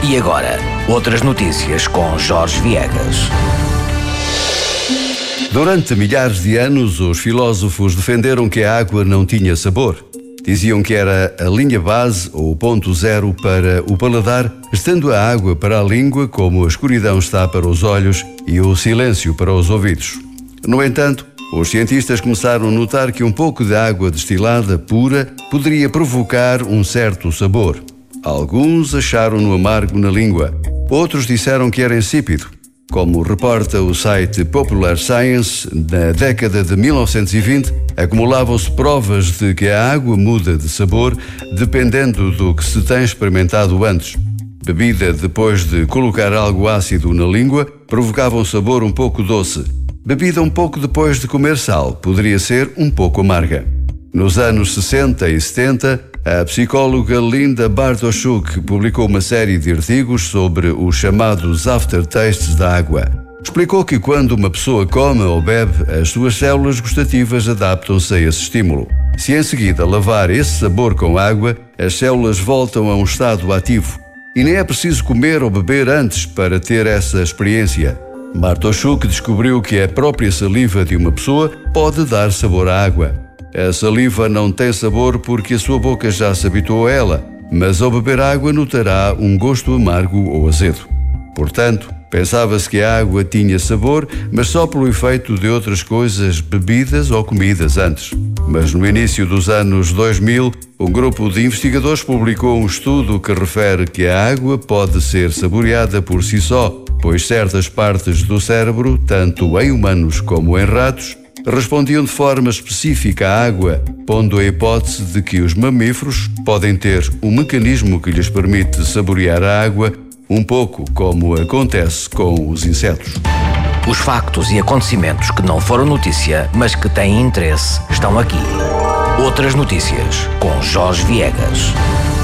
E agora, outras notícias com Jorge Viegas. Durante milhares de anos, os filósofos defenderam que a água não tinha sabor. Diziam que era a linha base ou o ponto zero para o paladar, estando a água para a língua como a escuridão está para os olhos e o silêncio para os ouvidos. No entanto, os cientistas começaram a notar que um pouco de água destilada pura poderia provocar um certo sabor. Alguns acharam-no amargo na língua, outros disseram que era insípido. Como reporta o site Popular Science, na década de 1920, acumulavam-se provas de que a água muda de sabor dependendo do que se tem experimentado antes. Bebida depois de colocar algo ácido na língua provocava um sabor um pouco doce. Bebida um pouco depois de comer sal poderia ser um pouco amarga. Nos anos 60 e 70, a psicóloga Linda Bartoshuk publicou uma série de artigos sobre os chamados aftertastes da água. Explicou que quando uma pessoa come ou bebe, as suas células gustativas adaptam-se a esse estímulo. Se em seguida lavar esse sabor com água, as células voltam a um estado ativo. E nem é preciso comer ou beber antes para ter essa experiência. Bartoshuk descobriu que a própria saliva de uma pessoa pode dar sabor à água. A saliva não tem sabor porque a sua boca já se habituou a ela, mas ao beber água notará um gosto amargo ou azedo. Portanto, pensava-se que a água tinha sabor, mas só pelo efeito de outras coisas bebidas ou comidas antes. Mas no início dos anos 2000, um grupo de investigadores publicou um estudo que refere que a água pode ser saboreada por si só, pois certas partes do cérebro, tanto em humanos como em ratos, respondiam de forma específica à água, pondo a hipótese de que os mamíferos podem ter um mecanismo que lhes permite saborear a água, um pouco como acontece com os insetos. Os factos e acontecimentos que não foram notícia, mas que têm interesse, estão aqui. Outras notícias com Jorge Viegas.